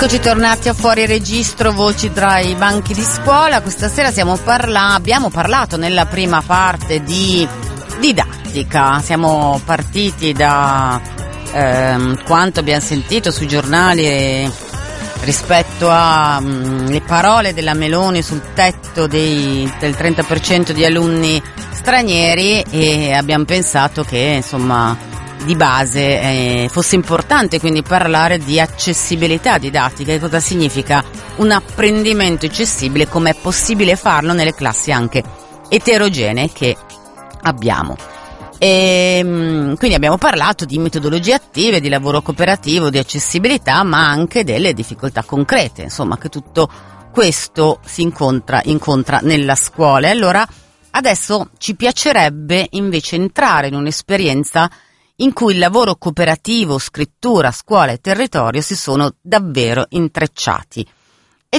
Eccoci tornati a Fuori Registro, voci tra i banchi di scuola. Questa sera abbiamo parlato nella prima parte di didattica. Siamo partiti da quanto abbiamo sentito sui giornali rispetto a le parole della Meloni sul tetto del 30% di alunni stranieri, e abbiamo pensato che insomma di base fosse importante quindi parlare di accessibilità didattica. E cosa significa un apprendimento accessibile, come è possibile farlo nelle classi anche eterogenee che abbiamo. E quindi abbiamo parlato di metodologie attive, di lavoro cooperativo, di accessibilità, ma anche delle difficoltà concrete, insomma, che tutto questo si incontra nella scuola. E allora adesso ci piacerebbe invece entrare in un'esperienza in cui il lavoro cooperativo, scrittura, scuola e territorio si sono davvero intrecciati. E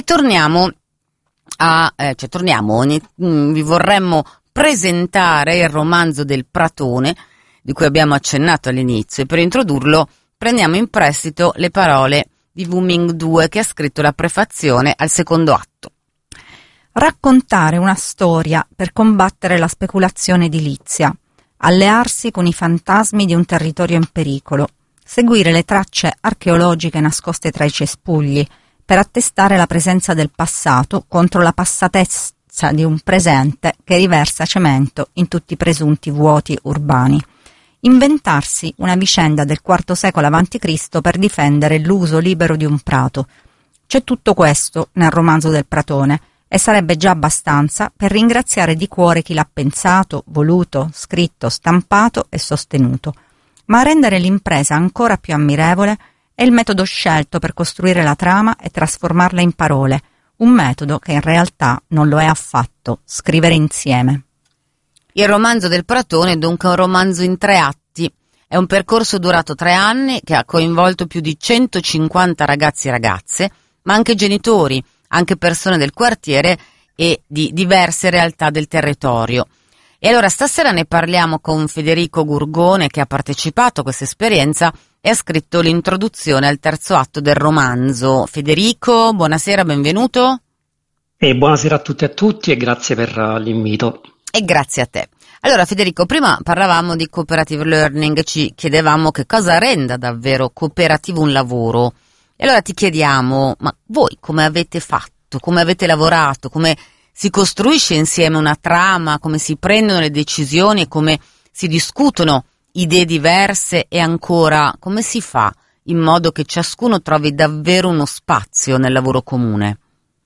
vi vorremmo presentare il romanzo del Pratone, di cui abbiamo accennato all'inizio, e per introdurlo prendiamo in prestito le parole di Wu Ming 2, che ha scritto la prefazione al secondo atto. Raccontare una storia per combattere la speculazione edilizia, allearsi con i fantasmi di un territorio in pericolo, seguire le tracce archeologiche nascoste tra i cespugli per attestare la presenza del passato contro la passatezza di un presente che riversa cemento in tutti i presunti vuoti urbani. Inventarsi una vicenda del IV secolo a.C. per difendere l'uso libero di un prato. C'è tutto questo nel romanzo del Pratone, e sarebbe già abbastanza per ringraziare di cuore chi l'ha pensato, voluto, scritto, stampato e sostenuto. Ma a rendere l'impresa ancora più ammirevole è il metodo scelto per costruire la trama e trasformarla in parole, un metodo che in realtà non lo è affatto: scrivere insieme. Il romanzo del Pratone è dunque un romanzo in 3 atti. È un percorso durato 3 anni che ha coinvolto più di 150 ragazzi e ragazze, ma anche genitori, anche persone del quartiere e di diverse realtà del territorio. E allora stasera ne parliamo con Federico Gurgone, che ha partecipato a questa esperienza e ha scritto l'introduzione al 3° atto del romanzo. Federico, buonasera, benvenuto. E buonasera a tutti e a tutti, e grazie per l'invito. E grazie a te. Allora Federico, prima parlavamo di cooperative learning, ci chiedevamo che cosa renda davvero cooperativo un lavoro. E allora ti chiediamo, ma voi come avete fatto, come avete lavorato, come si costruisce insieme una trama, come si prendono le decisioni e come si discutono idee diverse, e ancora come si fa in modo che ciascuno trovi davvero uno spazio nel lavoro comune?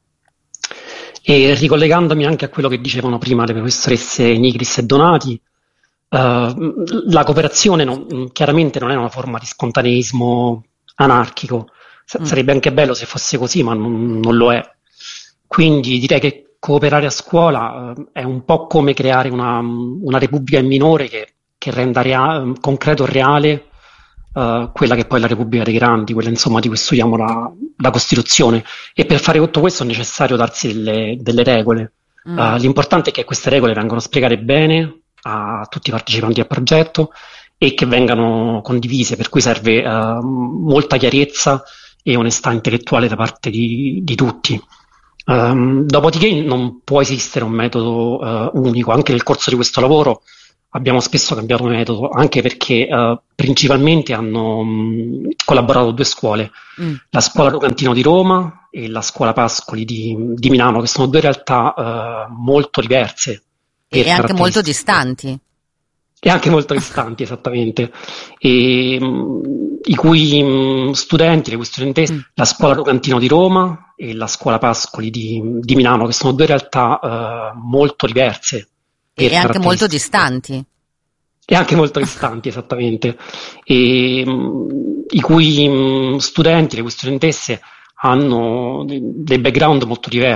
E ricollegandomi anche a quello che dicevano prima le professoresse Nigris e Donati, la cooperazione chiaramente non è una forma di spontaneismo anarchico. Sarebbe anche bello se fosse così, ma non lo è. Quindi direi che cooperare a scuola è un po' come creare una repubblica in minore che renda concreto e reale quella che poi è la Repubblica dei Grandi, quella insomma di cui studiamo la Costituzione. E per fare tutto questo è necessario darsi delle regole. L'importante è che queste regole vengano spiegate bene a tutti i partecipanti al progetto e che vengano condivise, per cui serve molta chiarezza e onestà intellettuale da parte di tutti. Dopodiché non può esistere un metodo unico. Anche nel corso di questo lavoro abbiamo spesso cambiato metodo, anche perché principalmente hanno collaborato 2 scuole, la scuola Rocantino di Roma e la scuola Pascoli di Milano, che sono 2 realtà molto diverse e anche molto distanti. E anche molto distanti, esattamente, e i cui studenti, le cui studentesse, la scuola Rocantino di Roma e la scuola Pascoli di Milano, che sono 2 realtà molto diverse. E anche molto distanti. E anche molto distanti, esattamente, e i cui studenti, le cui studentesse hanno dei background molto diversi.